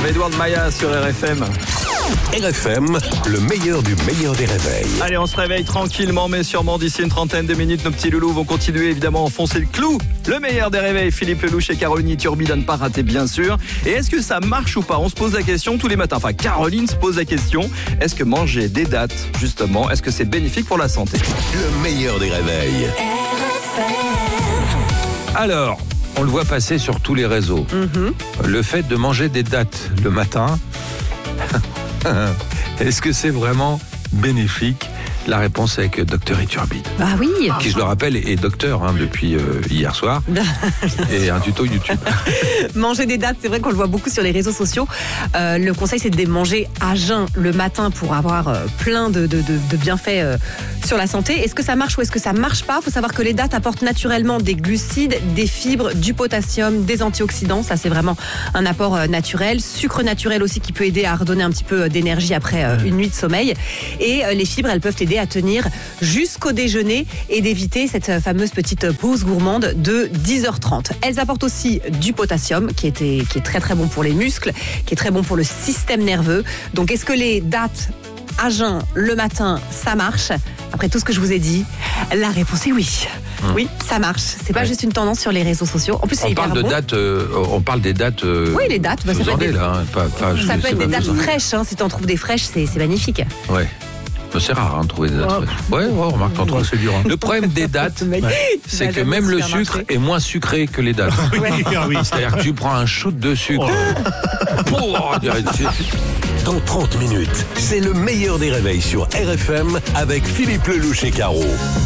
Edward Maya sur RFM. RFM, le meilleur du meilleur des réveils. Allez, on se réveille tranquillement, mais sûrement d'ici une trentaine de minutes. Nos petits loulous vont continuer évidemment à enfoncer le clou. Le meilleur des réveils, Philippe Lelouch et Caroline Iturbi, à ne pas rater bien sûr. Et est-ce que ça marche ou pas? On se pose la question tous les matins. Enfin, Caroline se pose la question. Est-ce que manger des dattes, justement, est-ce que c'est bénéfique pour la santé? Le meilleur des réveils. Alors, on le voit passer sur tous les réseaux. Le fait de manger des dattes le matin, est-ce que c'est vraiment bénéfique? La réponse est avec Dr Iturbi. Ah oui. Qui, je le rappelle, est docteur depuis hier soir. Et un tuto YouTube. Manger des dattes, c'est vrai qu'on le voit beaucoup sur les réseaux sociaux. Le conseil, c'est de les manger à jeun le matin pour avoir plein de bienfaits sur la santé. Est-ce que ça marche ou est-ce que ça marche pas? Il faut savoir que les dattes apportent naturellement des glucides, des fibres, du potassium, des antioxydants. Ça, c'est vraiment un apport naturel. Sucre naturel aussi qui peut aider à redonner un petit peu d'énergie après une nuit de sommeil. Et les fibres, elles peuvent aider à tenir jusqu'au déjeuner et d'éviter cette fameuse petite pause gourmande de 10h30. Elles apportent aussi du potassium qui est très très bon pour les muscles, qui est très bon pour le système nerveux. Donc est-ce que les dattes à jeun le matin, ça marche? Après tout ce que je vous ai dit, la réponse est oui. Oui, ça marche. C'est pas juste une tendance sur les réseaux sociaux. En plus, c'est hyper bon. On parle des dates. Oui, les dates. Ça peut être ça peut être des dates fraîches. Si t'en trouves des fraîches, c'est magnifique. Ouais. C'est rare de trouver des dates fraîches. Ouais, remarque, t'en trouves. C'est dur. Le problème des dates, c'est que même le sucre est moins sucré que les dates. C'est-à-dire que tu prends un shoot de sucre. Dans 30 minutes, c'est le meilleur des réveils sur RFM avec Philippe Lelouch et Caro.